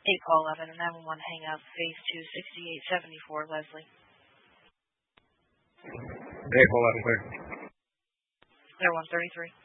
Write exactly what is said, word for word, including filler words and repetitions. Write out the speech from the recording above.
eight Paul eleven, and nine one one hang up, phase two, sixty-eight seventy-four, Leslie. eight Paul eleven, clear. Clear one thirty-three.